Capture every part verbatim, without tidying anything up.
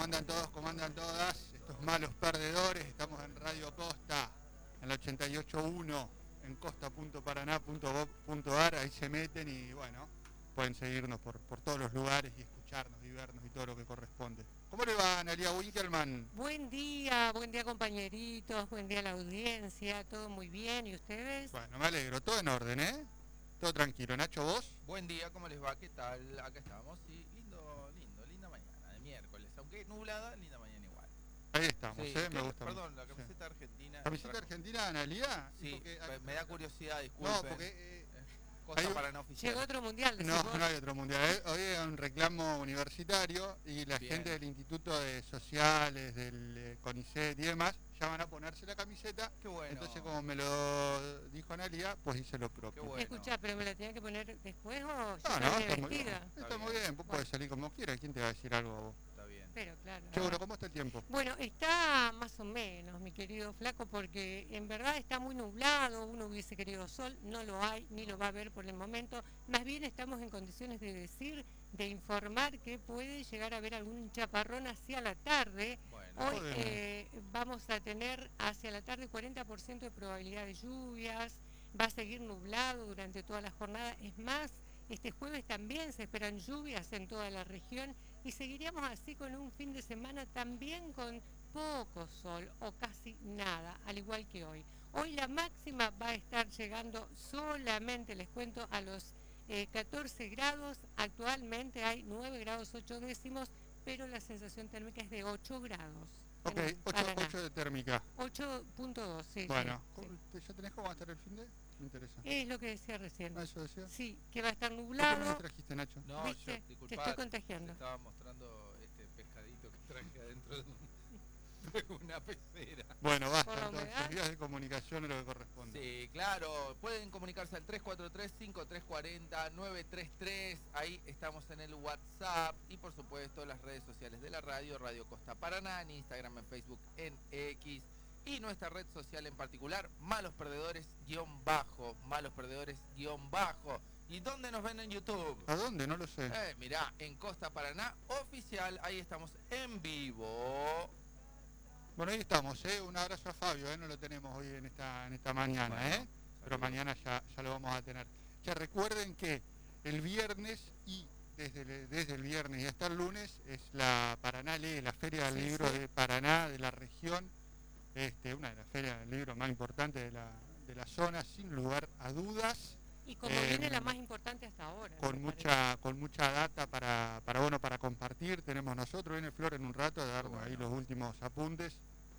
andan todos? ¿Cómo andan todas? Estos malos perdedores. Estamos en Radio Costa, en la ochenta y ocho punto uno, en costa punto paraná punto gov punto ar. Ahí se meten y bueno, pueden seguirnos por, por todos los lugares y escucharnos y vernos y todo lo que corresponde. ¿Cómo le va, Analia Winkelmann? Buen día, buen día compañeritos, buen día a la audiencia, todo muy bien, ¿y ustedes? Bueno, me alegro, todo en orden, ¿eh? Todo tranquilo. Nacho, ¿vos? Buen día, ¿cómo les va? ¿Qué tal? Acá estamos, sí, lindo, lindo, linda mañana de miércoles, aunque nublada, linda mañana igual. Ahí estamos, Sí, ¿eh? Me ¿qué- gusta Perdón, mucho. la Sí. camiseta argentina. ¿Camiseta trajo- argentina, Analia? Sí, Porque- me- me da curiosidad, disculpen. No, porque... eh, Cosa hay un- para no oficial. Llegó otro mundial, decís No, vos. no hay otro mundial. Eh, Hoy hay un reclamo universitario y la Bien. gente del Instituto de Sociales, del eh, CONICET y demás, ya van a ponerse la camiseta. Qué bueno. Entonces, como me lo dijo Analia, pues hice lo propio. Qué bueno. Escuchá, pero ¿me la tenía que poner después o ya No, no, salí está muy bien. vestida? Está, Está muy bien. bien, vos podés salir como quieras. ¿Quién te va a decir algo a vos? Está bien. Pero claro. Che, bueno, ¿cómo está el tiempo? Bueno, está más o menos, mi querido Flaco, porque en verdad está muy nublado, uno hubiese querido sol, no lo hay, ni lo va a ver por el momento. Más bien estamos en condiciones de decir, de informar que puede llegar a haber algún chaparrón hacia la tarde. Bueno, Hoy Joder. eh, vamos a tener hacia la tarde cuarenta por ciento de probabilidad de lluvias, va a seguir nublado durante toda la jornada. Es más, este jueves también se esperan lluvias en toda la región y seguiríamos así con un fin de semana también con poco sol o casi nada, al igual que hoy. Hoy la máxima va a estar llegando solamente, les cuento, a los eh, catorce grados. Actualmente hay nueve grados ocho décimos, pero la sensación térmica es de ocho grados. Ok, en ocho Paraná. de térmica. ocho punto dos, sí. Bueno, sí, sí. ¿cómo- ¿ya tenés cómo va a estar el fin de? Me interesa. Es lo que decía recién. Ah, ¿eso decía? Sí, que va a estar ¿Por qué no me nublado. trajiste, Nacho? no, ¿Viste? yo, Te disculpá, estoy contagiando. te estaba mostrando este pescadito que traje adentro de un- de una pecera. Bueno, basta, Por la entonces, humedad. vías de comunicación es lo que corresponde. Sí, claro, pueden comunicarse al tres cuatro tres, cinco tres cuatro cero, nueve tres tres, ahí estamos en el WhatsApp y por supuesto las redes sociales de la radio, Radio Costa Paraná, en Instagram, en Facebook, en X y nuestra red social en particular, Malos Perdedores guión bajo, Malos Perdedores guión bajo. ¿Y dónde nos ven en YouTube? ¿A dónde? No lo sé. Eh, mirá, en Costa Paraná Oficial, ahí estamos en vivo. Bueno, ahí estamos, ¿eh? Un abrazo a Fabio, ¿eh? No lo tenemos hoy en esta, en esta mañana, Bueno, ¿eh? Pero saludos. mañana ya, ya lo vamos a tener. Ya recuerden que el viernes y desde el, desde el viernes y hasta el lunes es la Paraná Lee, la Feria del Sí, Libro sí. de Paraná, de la región, este, una de las ferias del libro más importantes de la, de la zona, sin lugar a dudas. Y como Eh, viene la más importante hasta ahora. con me mucha con mucha data para, para bueno para compartir. Tenemos nosotros, viene Flor en un rato a darnos Bueno. ahí los últimos apuntes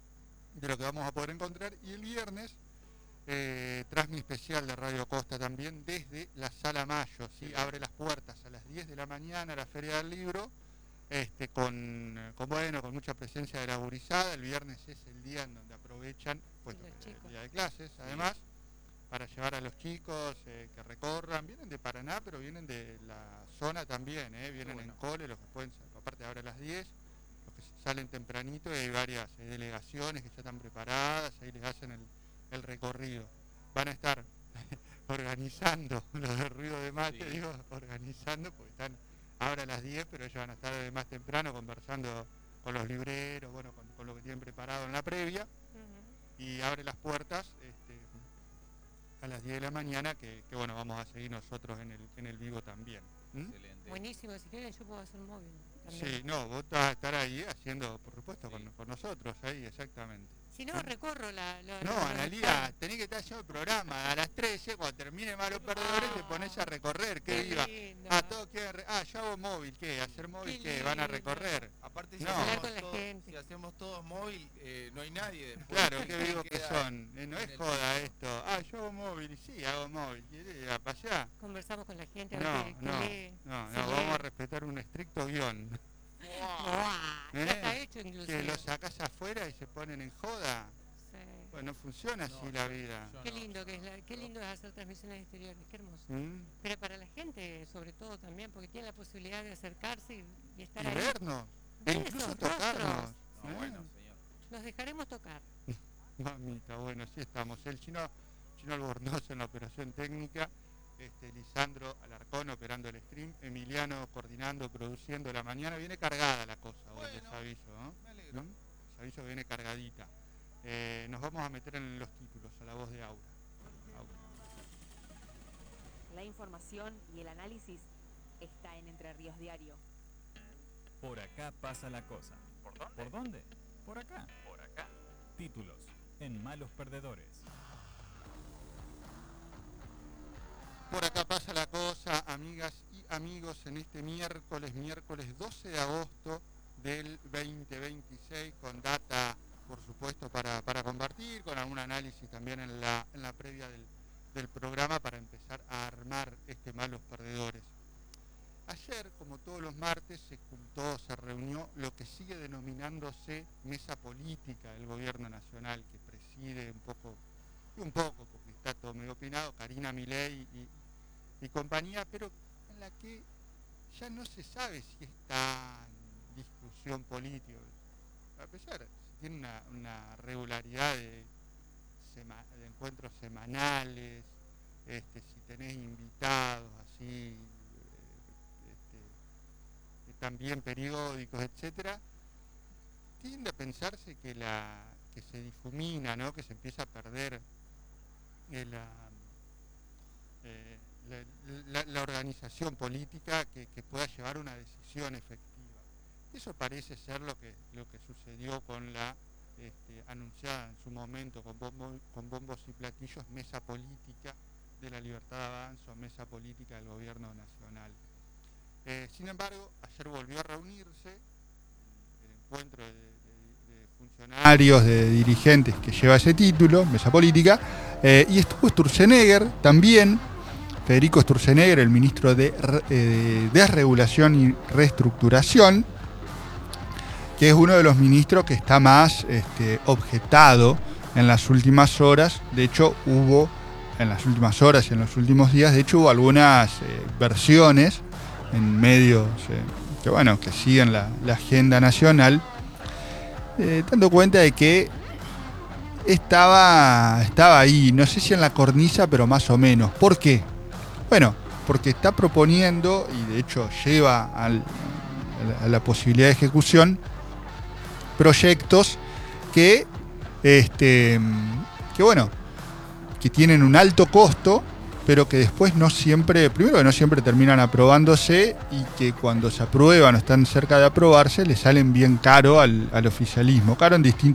de lo que vamos a poder encontrar. Y el viernes, eh, transmi especial de Radio Costa también desde la Sala Mayo, ¿sí? Sí. Abre las puertas a las diez de la mañana la Feria del Libro, este, con, eh, con, bueno, con mucha presencia de la gurizada. El viernes es el día en donde aprovechan, pues, los el chicos. día de clases, además, para llevar a los chicos eh, que recorran. Vienen de Paraná, pero vienen de la zona también, ¿eh? Vienen bueno. en cole, los que pueden, aparte ahora a las diez, los que salen tempranito, y hay varias eh, delegaciones que ya están preparadas, ahí les hacen el, el recorrido. Van a estar organizando los de ruido de mate, Sí. digo, organizando, porque están ahora a las diez, pero ellos van a estar de más temprano conversando con los libreros, bueno, con, con lo que tienen preparado en la previa, Ujú. y abre las puertas este, a las diez de la mañana, que, que bueno, vamos a seguir nosotros en el, en el vivo también. ¿Mm? Excelente. Buenísimo, si quieren yo puedo hacer móvil. también. Sí, no, vos vas a estar ahí haciendo, por supuesto, Sí. con, con nosotros, ahí, exactamente. Si no, recorro la... la- No, la- Analia, tenés que estar haciendo el programa. A las trece, cuando termine Malos Perdedores, te pones a recorrer. ¿Qué Qué viva? lindo. Ah, todos quieren... re- Ah, yo hago móvil, ¿qué? ¿Hacer móvil? Qué ¿Qué? ¿Van a lindo. recorrer? Aparte, si, No. hacemos Hablar con la todo- gente. si hacemos todos móvil, eh, no hay nadie después. Claro, qué vivos que Queda son. Eh, no en es el joda piso. esto. Ah, yo hago móvil. Y sí, hago móvil. ¿Quieres ir a pasear? Conversamos con la gente, a ver No, qué, qué no, lee. no, si no, lee. vamos a respetar un estricto guión. Buah, ¿Eh? ya está hecho inclusive. Que lo sacás afuera y se ponen en joda. Sí. Pues no funciona así No, la yo- vida. yo Qué no. lindo que es la- qué lindo es hacer transmisiones exteriores, qué hermoso. ¿Mm? Pero para la gente, sobre todo también, porque tiene la posibilidad de acercarse y, y estar Y ahí. vernos. E Ver incluso esos tocarnos. rostros. No, ¿eh? bueno, señor. Nos dejaremos tocar. Mamita, bueno, sí estamos. El chino, chino Albornoz en la operación técnica. este, Lisandro Alarcón operando el stream, Emiliano coordinando, produciendo. La mañana viene cargada la cosa, hoy Bueno, les aviso, ¿no? me alegro. ¿No? Les aviso que viene cargadita. Eh, nos vamos a meter en los títulos, a la voz de Aura. Aura. La información y el análisis está en Entre Ríos Diario. Por acá pasa la cosa. ¿Por dónde? ¿Por dónde? Por acá. Por acá. Títulos en Malos Perdedores. Por acá pasa la cosa, amigas y amigos, en este miércoles, miércoles doce de agosto del veinte veintiséis, con data, por supuesto, para, para compartir, con algún análisis también en la, en la previa del, del programa para empezar a armar este Malos Perdedores. Ayer, como todos los martes, se juntó, se reunió lo que sigue denominándose mesa política del gobierno nacional, que preside un poco, un poco, porque está todo medio opinado, Karina Milei y, y compañía, pero en la que ya no se sabe si está en discusión política. A pesar, tiene una, una regularidad de, sema, de encuentros semanales, este, si tenés invitados así, también periódicos, etcétera, tiende a pensarse que la que se difumina, ¿no? Que se empieza a perder eh, la, eh, la, la, la organización política que, que pueda llevar una decisión efectiva. Eso parece ser lo que lo que sucedió con la este, anunciada en su momento con, bombo, con bombos y platillos mesa política de la Libertad de Avanza o mesa política del gobierno nacional. Eh, sin embargo, ayer volvió a reunirse el encuentro de, de, de funcionarios, de dirigentes que lleva ese título, mesa política, eh, y estuvo Sturzenegger también, Federico Sturzenegger, el ministro de eh, Desregulación y Reestructuración, que es uno de los ministros que está más este, objetado en las últimas horas. De hecho, hubo, en las últimas horas y en los últimos días, de hecho hubo algunas eh, versiones en medios eh, que bueno que siguen la, la agenda nacional, eh, dando cuenta de que estaba, estaba ahí, no sé si en la cornisa, pero más o menos. ¿Por qué? Bueno, porque está proponiendo, y de hecho lleva al, a, la, a la posibilidad de ejecución, proyectos que, este, que bueno, que tienen un alto costo, pero que después no siempre, primero que no siempre terminan aprobándose, y que cuando se aprueban o están cerca de aprobarse le salen bien caro al, al oficialismo, caro en distintos